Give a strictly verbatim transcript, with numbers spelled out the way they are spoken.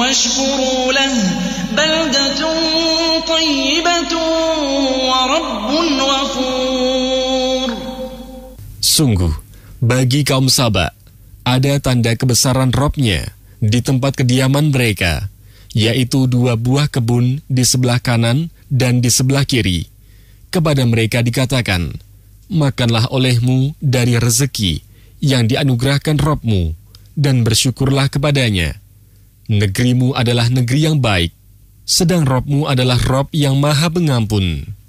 واشكروا له بلدة طيبة ورب غفور. Sungguh, bagi kaum Saba, ada tanda kebesaran Robnya di tempat kediaman mereka, yaitu dua buah kebun di sebelah kanan dan di sebelah kiri. Kepada mereka dikatakan, makanlah olehmu dari rezeki yang dianugerahkan Robmu, dan bersyukurlah kepadanya. Negerimu adalah negeri yang baik, sedang Robmu adalah Rob yang maha pengampun.